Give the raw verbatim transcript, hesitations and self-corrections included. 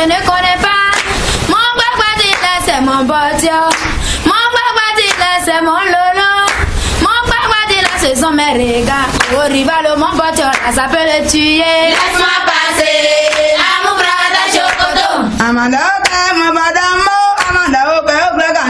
ne connais pas. Mon crocodile, c'est mon poteau. Mon crocodile, c'est mon lolo. Mon crocodile, ce sont mes regards. Au rival, mon poteau, ça peut le tuer. Laisse-moi passer à mon frère Chocoto. Amanda, mon